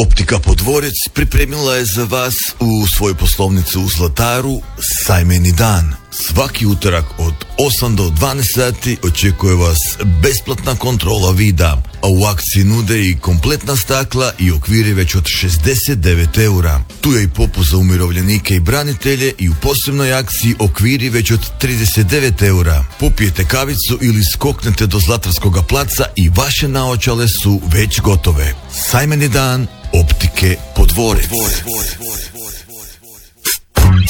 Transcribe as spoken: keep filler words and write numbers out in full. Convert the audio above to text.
Optika Podvorec pripremila je za vas u svoju poslovnicu u Zlataru sajmeni dan. Svaki utorak od osam do dvanaest sati očekuje vas besplatna kontrola vida, a u akciji nude i kompletna stakla i okviri već od šezdeset devet eura. Tu je i popust za umirovljenike i branitelje i u posebnoj akciji okviri već od trideset devet eura. Popijete kavicu ili skoknete do Zlatarskoga placa i vaše naočale su već gotove. Sajmeni dan Optike Podvorec.